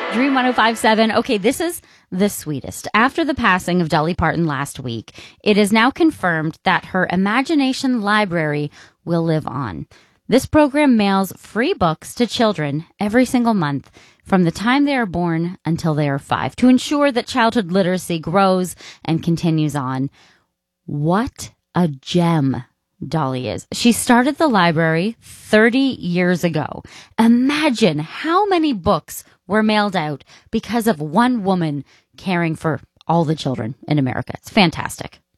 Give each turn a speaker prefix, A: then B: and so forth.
A: Dream 1057. Okay, this is the sweetest. After the passing of Dolly Parton last week, it is now confirmed that her imagination library will live on. This program mails free books to children every single month from the time they are born until they are 5 to ensure that childhood literacy grows and continues on. What a gem Dolly is. She started the library 30 years ago. Imagine how many books were mailed out because of one woman caring for all the children in America. It's fantastic.